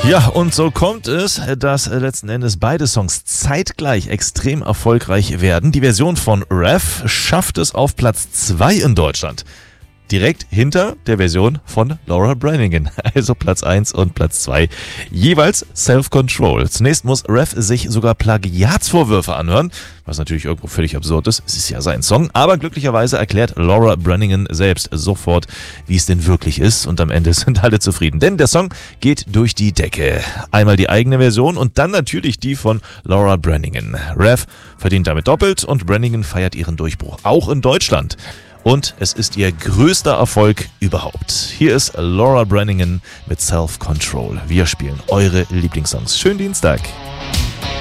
Ja, und so kommt es, dass letzten Endes beide Songs zeitgleich extrem erfolgreich werden. Die Version von Rev schafft es auf Platz 2 in Deutschland. Direkt hinter der Version von Laura Branigan. Also Platz 1 und Platz 2. Jeweils Self-Control. Zunächst muss Rev sich sogar Plagiatsvorwürfe anhören, was natürlich irgendwo völlig absurd ist. Es ist ja sein Song. Aber glücklicherweise erklärt Laura Branigan selbst sofort, wie es denn wirklich ist. Und am Ende sind alle zufrieden. Denn der Song geht durch die Decke. Einmal die eigene Version und dann natürlich die von Laura Branigan. Rev verdient damit doppelt und Branigan feiert ihren Durchbruch. Auch in Deutschland. Und es ist ihr größter Erfolg überhaupt. Hier ist Laura Branigan mit Self-Control. Wir spielen eure Lieblingssongs. Schönen Dienstag.